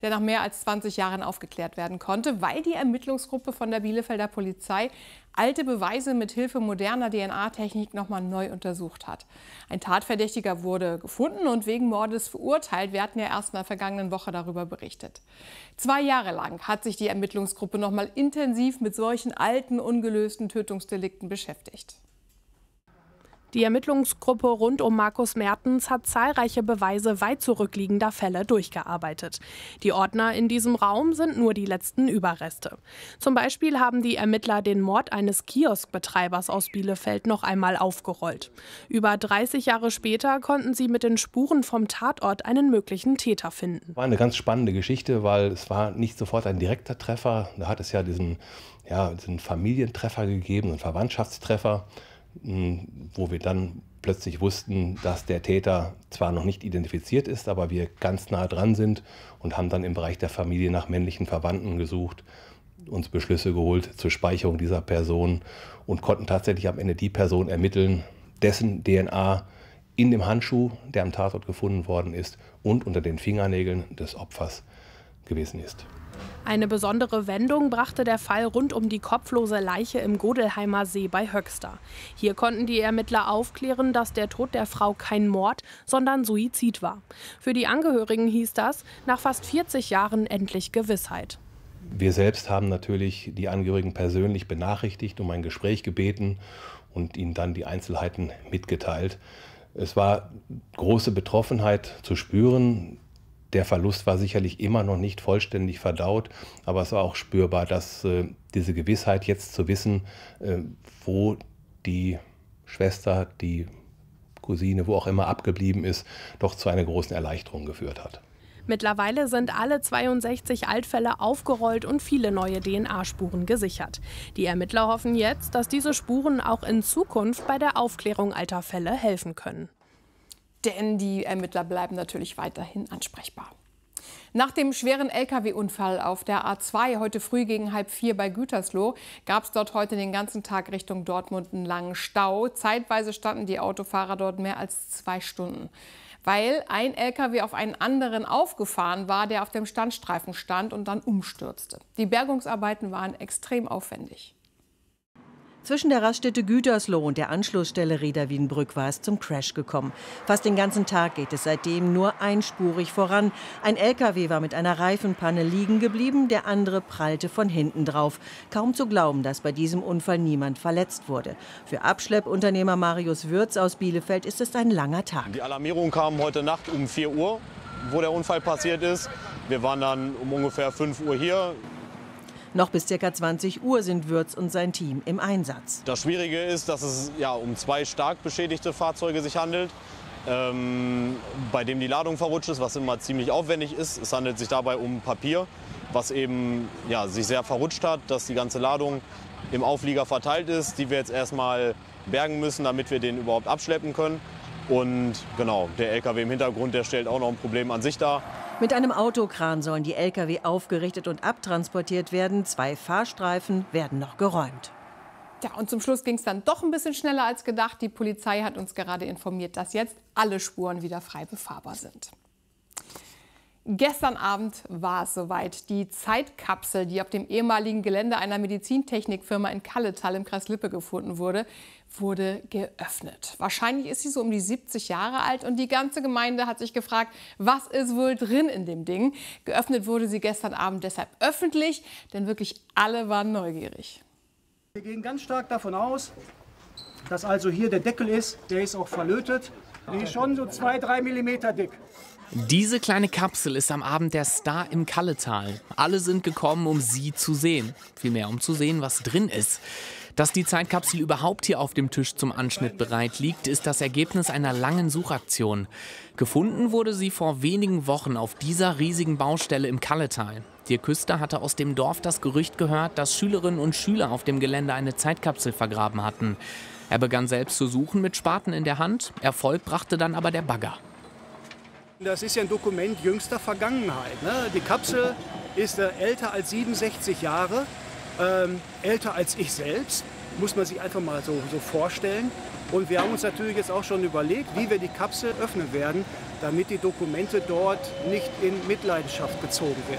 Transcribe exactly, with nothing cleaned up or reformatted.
der nach mehr als zwanzig Jahren aufgeklärt werden konnte, weil die Ermittlungsgruppe von der Bielefelder Polizei alte Beweise mit Hilfe moderner D N A-Technik nochmal neu untersucht hat. Ein Tatverdächtiger wurde gefunden und wegen Mordes verurteilt. Wir hatten ja erst in der vergangenen Woche darüber berichtet. Zwei Jahre lang hat sich die Ermittlungsgruppe nochmal intensiv mit solchen alten, ungelösten Tötungsdelikten beschäftigt. Die Ermittlungsgruppe rund um Markus Mertens hat zahlreiche Beweise weit zurückliegender Fälle durchgearbeitet. Die Ordner in diesem Raum sind nur die letzten Überreste. Zum Beispiel haben die Ermittler den Mord eines Kioskbetreibers aus Bielefeld noch einmal aufgerollt. Über dreißig Jahre später konnten sie mit den Spuren vom Tatort einen möglichen Täter finden. War eine ganz spannende Geschichte, weil es war nicht sofort ein direkter Treffer. Da hat es ja diesen, ja, diesen Familientreffer gegeben, einen Verwandtschaftstreffer, wo wir dann plötzlich wussten, dass der Täter zwar noch nicht identifiziert ist, aber wir ganz nah dran sind und haben dann im Bereich der Familie nach männlichen Verwandten gesucht, uns Beschlüsse geholt zur Speicherung dieser Person und konnten tatsächlich am Ende die Person ermitteln, dessen D N A in dem Handschuh, der am Tatort gefunden worden ist, und unter den Fingernägeln des Opfers gewesen ist. Eine besondere Wendung brachte der Fall rund um die kopflose Leiche im Godelheimer See bei Höxter. Hier konnten die Ermittler aufklären, dass der Tod der Frau kein Mord, sondern Suizid war. Für die Angehörigen hieß das nach fast vierzig Jahren endlich Gewissheit. Wir selbst haben natürlich die Angehörigen persönlich benachrichtigt, um ein Gespräch gebeten und ihnen dann die Einzelheiten mitgeteilt. Es war große Betroffenheit zu spüren. Der Verlust war sicherlich immer noch nicht vollständig verdaut, aber es war auch spürbar, dass äh, diese Gewissheit, jetzt zu wissen, äh, wo die Schwester, die Cousine, wo auch immer abgeblieben ist, doch zu einer großen Erleichterung geführt hat. Mittlerweile sind alle zweiundsechzig Altfälle aufgerollt und viele neue D N A-Spuren gesichert. Die Ermittler hoffen jetzt, dass diese Spuren auch in Zukunft bei der Aufklärung alter Fälle helfen können. Denn die Ermittler bleiben natürlich weiterhin ansprechbar. Nach dem schweren L K W-Unfall auf der A zwei heute früh gegen halb vier bei Gütersloh gab es dort heute den ganzen Tag Richtung Dortmund einen langen Stau. Zeitweise standen die Autofahrer dort mehr als zwei Stunden, weil ein L K W auf einen anderen aufgefahren war, der auf dem Standstreifen stand und dann umstürzte. Die Bergungsarbeiten waren extrem aufwendig. Zwischen der Raststätte Gütersloh und der Anschlussstelle Reda-Wiedenbrück war es zum Crash gekommen. Fast den ganzen Tag geht es seitdem nur einspurig voran. Ein L K W war mit einer Reifenpanne liegen geblieben, der andere prallte von hinten drauf. Kaum zu glauben, dass bei diesem Unfall niemand verletzt wurde. Für Abschleppunternehmer Marius Würz aus Bielefeld ist es ein langer Tag. Die Alarmierung kam heute Nacht um vier Uhr, wo der Unfall passiert ist. Wir waren dann um ungefähr fünf Uhr hier. Noch bis ca. zwanzig Uhr sind Würz und sein Team im Einsatz. Das Schwierige ist, dass es ja um zwei stark beschädigte Fahrzeuge sich handelt, ähm, bei dem die Ladung verrutscht ist, was immer ziemlich aufwendig ist. Es handelt sich dabei um Papier, was eben ja, sich sehr verrutscht hat, dass die ganze Ladung im Auflieger verteilt ist, die wir jetzt erstmal bergen müssen, damit wir den überhaupt abschleppen können. Und genau, der L K W im Hintergrund, der stellt auch noch ein Problem an sich dar. Mit einem Autokran sollen die L K W aufgerichtet und abtransportiert werden. Zwei Fahrstreifen werden noch geräumt. Ja, und zum Schluss ging es dann doch ein bisschen schneller als gedacht. Die Polizei hat uns gerade informiert, dass jetzt alle Spuren wieder frei befahrbar sind. Gestern Abend war es soweit. Die Zeitkapsel, die auf dem ehemaligen Gelände einer Medizintechnikfirma in Kalletal im Kreis Lippe gefunden wurde, wurde geöffnet. Wahrscheinlich ist sie so um die siebzig Jahre alt und die ganze Gemeinde hat sich gefragt, was ist wohl drin in dem Ding? Geöffnet wurde sie gestern Abend deshalb öffentlich, denn wirklich alle waren neugierig. Wir gehen ganz stark davon aus, dass also hier der Deckel ist, der ist auch verlötet. Die ist schon so zwei, drei Millimeter dick. Diese kleine Kapsel ist am Abend der Star im Kalletal. Alle sind gekommen, um sie zu sehen. Vielmehr, um zu sehen, was drin ist. Dass die Zeitkapsel überhaupt hier auf dem Tisch zum Anschnitt bereit liegt, ist das Ergebnis einer langen Suchaktion. Gefunden wurde sie vor wenigen Wochen auf dieser riesigen Baustelle im Kalletal. Dirk Küster hatte aus dem Dorf das Gerücht gehört, dass Schülerinnen und Schüler auf dem Gelände eine Zeitkapsel vergraben hatten. Er begann selbst zu suchen mit Spaten in der Hand. Erfolg brachte dann aber der Bagger. Das ist ja ein Dokument jüngster Vergangenheit. Ne? Die Kapsel ist äh, älter als siebenundsechzig Jahre, ähm, älter als ich selbst, muss man sich einfach mal so, so vorstellen. Und wir haben uns natürlich jetzt auch schon überlegt, wie wir die Kapsel öffnen werden, damit die Dokumente dort nicht in Mitleidenschaft gezogen werden.